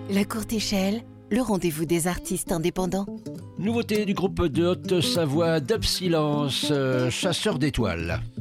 La Courte Échelle, le rendez-vous des artistes indépendants. Nouveauté du groupe de Haute-Savoie Dub Silence, Chasseur d'étoiles.